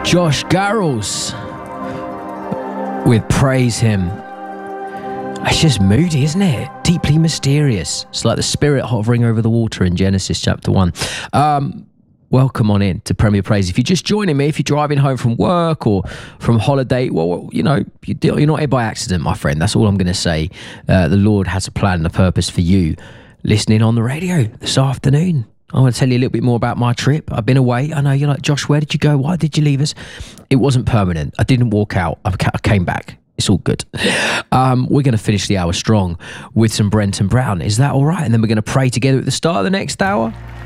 Josh Garrels with Praise Him. It's just moody, isn't it? Deeply mysterious. It's like the spirit hovering over the water in Genesis chapter 1. Welcome on in to Premier Praise. If you're just joining me, if you're driving home from work or from holiday, well, you know, you're not here by accident, my friend. That's all I'm going to say. The Lord has a plan and a purpose for you listening on the radio this afternoon. I want to tell you a little bit more about my trip. I've been away. I know you're like, Josh, where did you go? Why did you leave us? It wasn't permanent. I didn't walk out. I came back. It's all good. We're going to finish the hour strong with some Brenton Brown. Is that all right? And then we're going to pray together at the start of the next hour.